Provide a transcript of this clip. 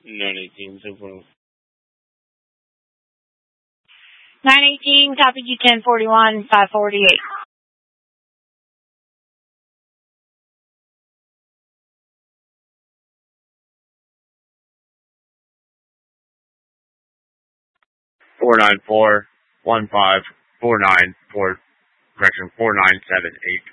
918, so far. 918, copy you 1041, 548. Four 494 1549 correction 4978.